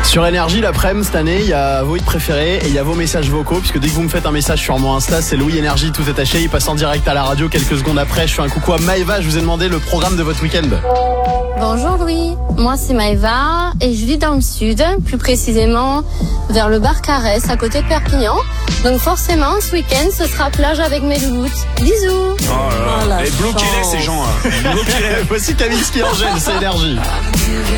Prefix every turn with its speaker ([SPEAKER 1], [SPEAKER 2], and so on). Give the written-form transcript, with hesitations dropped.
[SPEAKER 1] Sur Énergie, l'après-midi cette année, il y a vos hits préférés et il y a vos messages vocaux, puisque dès que vous me faites un message sur mon Insta, c'est Louis Énergie tout attaché, il passe en direct à la radio quelques secondes après. Je fais un coucou à Maëva, je vous ai demandé le programme de votre week-end.
[SPEAKER 2] Bonjour Louis, moi c'est Maëva et je vis dans le sud, plus précisément vers le Barcarès à côté de Perpignan. Donc forcément ce week-end ce sera plage avec mes louloutes. Bisous.
[SPEAKER 3] Oh là là. Et bloquez-les ces gens. Bloquez-les.
[SPEAKER 1] Voici Camille qui enchaîne, c'est Énergie.